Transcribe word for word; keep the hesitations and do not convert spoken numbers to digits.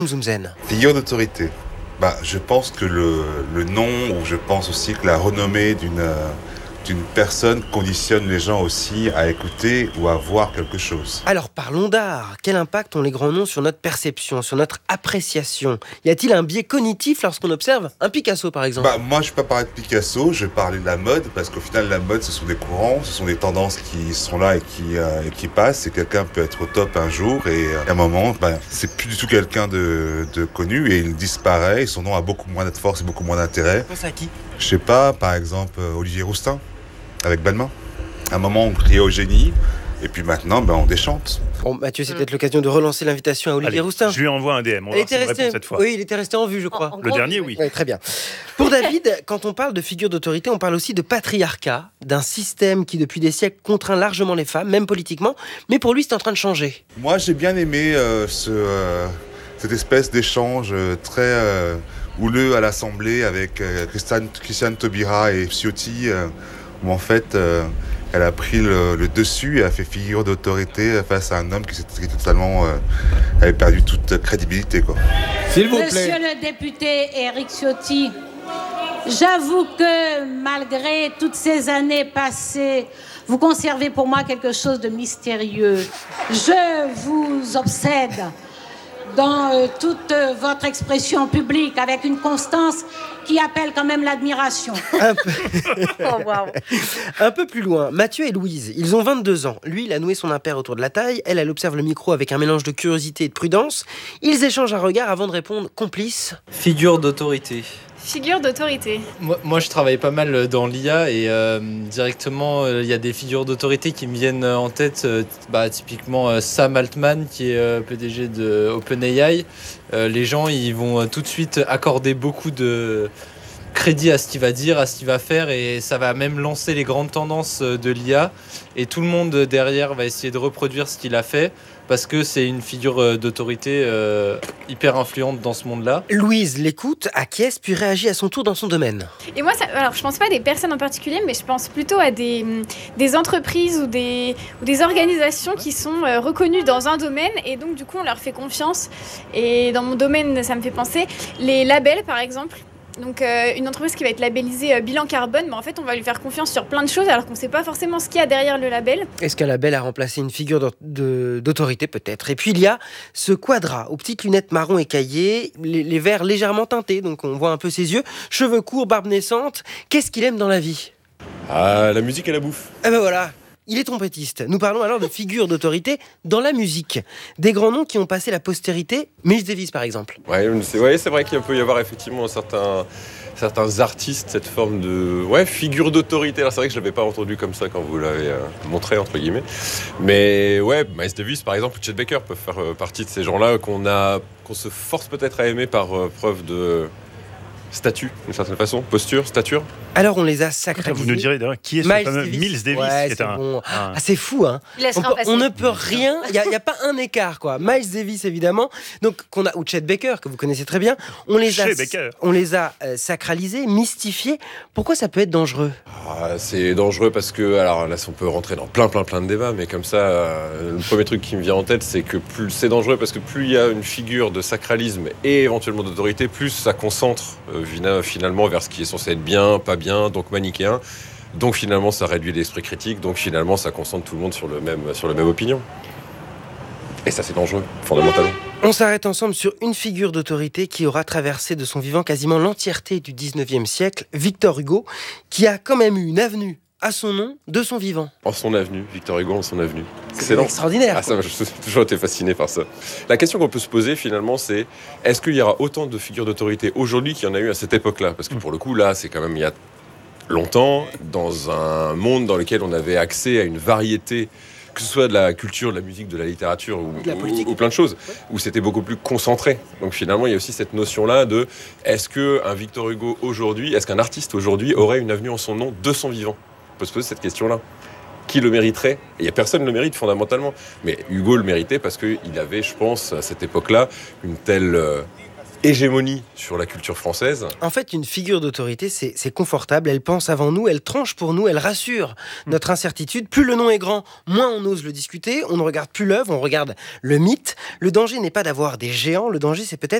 Zoomzen. Figure d'autorité. Bah, je pense que le, le nom, ou je pense aussi que la renommée d'une, euh, d'une personne conditionne les gens aussi à écouter ou à voir quelque chose. Alors parlons d'art. Quel impact ont les grands noms sur notre perception, sur notre appréciation ? Y a-t-il un biais cognitif lorsqu'on observe un Picasso par exemple ? Bah, moi, je ne vais pas parler de Picasso, je vais parler de la mode, parce qu'au final, la mode, ce sont des courants, ce sont des tendances qui sont là et qui, euh, et qui passent, et quelqu'un peut être au top un jour, et euh, à un moment, bah, c'est plus du tout quelqu'un de, de connu, et il disparaît, et son nom a beaucoup moins de force et beaucoup moins d'intérêt. Pense à qui ? Je sais pas, par exemple, euh, Olivier Rousteing, avec Balmain. À un moment, on criait au génie, et puis maintenant, ben, on déchante. Bon, Mathieu, c'est peut-être l'occasion de relancer l'invitation à Olivier Allez, Rousteing. je lui envoie un D M, on va Il voir s'il était me répond resté... cette fois. Oui, il était resté en vue, je crois. En- en Le gros, dernier, oui. oui. Oui, très bien. Pour David, quand on parle de figure d'autorité, on parle aussi de patriarcat, d'un système qui, depuis des siècles, contraint largement les femmes, même politiquement. Mais pour lui, c'est en train de changer. Moi, j'ai bien aimé euh, ce, euh, cette espèce d'échange euh, très euh, houleux à l'Assemblée avec euh, Christiane, Christiane Taubira et Ciotti, euh, où en fait, euh, elle a pris le, le dessus et a fait figure d'autorité face à un homme qui s'était totalement euh, avait perdu toute crédibilité, quoi. S'il vous Monsieur le député Éric Ciotti, j'avoue que malgré toutes ces années passées, vous conservez pour moi quelque chose de mystérieux. Je vous obsède dans euh, toute euh, votre expression publique avec une constance qui appelle quand même l'admiration. Un peu... Oh, waouh. Un peu plus loin, Mathieu et Louise, ils ont vingt-deux ans. Lui, il a noué son impair autour de la taille. Elle, elle observe le micro avec un mélange de curiosité et de prudence. Ils échangent un regard avant de répondre complice. Figure d'autorité. Figure d'autorité. Moi, moi, je travaille pas mal dans l'I A et euh, directement, il euh, y a des figures d'autorité qui me viennent en tête. Euh, bah, typiquement, euh, Sam Altman, qui est euh, P D G de OpenAI. Euh, les gens, ils vont tout de suite accorder beaucoup de crédit à ce qu'il va dire, à ce qu'il va faire, et ça va même lancer les grandes tendances de l'I A. Et tout le monde derrière va essayer de reproduire ce qu'il a fait, parce que c'est une figure d'autorité euh, hyper influente dans ce monde-là. Louise l'écoute, acquiesce, puis réagit à son tour dans son domaine. Et moi, ça, alors je pense pas à des personnes en particulier, mais je pense plutôt à des, des entreprises ou des, ou des organisations qui sont euh, reconnues dans un domaine, et donc du coup on leur fait confiance. Et dans mon domaine, ça me fait penser les labels par exemple. Donc euh, une entreprise qui va être labellisée euh, bilan carbone, mais en fait on va lui faire confiance sur plein de choses alors qu'on ne sait pas forcément ce qu'il y a derrière le label. Est-ce qu'un label a remplacé une figure d'au- de- d'autorité peut-être ? Et puis il y a ce quadra aux petites lunettes marron écaillées, les, les verres légèrement teintés, donc on voit un peu ses yeux, cheveux courts, barbe naissante. Qu'est-ce qu'il aime dans la vie ? Ah, la musique et la bouffe. Eh ben voilà, il est trompettiste. Nous parlons alors de figures d'autorité dans la musique. Des grands noms qui ont passé la postérité, Miles Davis par exemple. Ouais, c'est, ouais, c'est vrai qu'il peut y avoir effectivement certains, certains artistes, cette forme de ouais, figure d'autorité. Alors c'est vrai que je ne l'avais pas entendu comme ça quand vous l'avez euh, montré, entre guillemets. Mais ouais, Miles Davis par exemple, ou Chet Baker peuvent faire euh, partie de ces gens-là qu'on, a, qu'on se force peut-être à aimer par euh, preuve de statut, d'une certaine façon, posture, stature. Alors on les a sacralisés. Vous nous direz d'ailleurs qui est ce Miles fameux Davis. Miles Davis, Ouais, qui est c'est un, bon. un- Ah, c'est fou, hein. Il laisse On, peut- passer. on ne peut rien, il n'y a, a pas un écart, quoi. Miles Davis, évidemment, donc, qu'on a, ou Chet Baker, que vous connaissez très bien, on les a, Chet Baker. on les a euh, sacralisés, mystifiés. Pourquoi ça peut être dangereux ? Ah, c'est dangereux parce que, alors là, on peut rentrer dans plein, plein, plein de débats, mais comme ça, euh, le premier truc qui me vient en tête, c'est que plus c'est dangereux parce que plus il y a une figure de sacralisme et éventuellement d'autorité, plus ça concentre euh, vina- finalement vers ce qui est censé être bien, pas bien, donc manichéen. Donc finalement, ça réduit l'esprit critique, donc finalement, ça concentre tout le monde sur le même, sur la même opinion. Et ça, c'est dangereux, fondamentalement. On s'arrête ensemble sur une figure d'autorité qui aura traversé de son vivant quasiment l'entièreté du dix-neuvième siècle, Victor Hugo, qui a quand même eu une avenue à son nom de son vivant. En son avenue, Victor Hugo en son avenue. C'est extraordinaire. Ah, ça, j'ai toujours été fasciné par ça. La question qu'on peut se poser finalement, c'est est-ce qu'il y aura autant de figures d'autorité aujourd'hui qu'il y en a eu à cette époque-là ? Parce que pour le coup, là, c'est quand même il y a longtemps, dans un monde dans lequel on avait accès à une variété, que ce soit de la culture, de la musique, de la littérature ou, De la politique. ou- ou plein de choses, où c'était beaucoup plus concentré. Donc finalement, il y a aussi cette notion-là de est-ce qu'un Victor Hugo aujourd'hui, est-ce qu'un artiste aujourd'hui aurait une avenue en son nom de son vivant ? On peut se poser cette question-là. Qui le mériterait ? Et il n'y a personne qui le mérite fondamentalement. Mais Hugo le méritait parce qu'il avait, je pense, à cette époque-là, une telle euh, hégémonie sur la culture française. En fait, une figure d'autorité, c'est, c'est confortable, elle pense avant nous, elle tranche pour nous, elle rassure notre incertitude. Plus le nom est grand, moins on ose le discuter, on ne regarde plus l'œuvre, on regarde le mythe. Le danger n'est pas d'avoir des géants, le danger c'est peut-être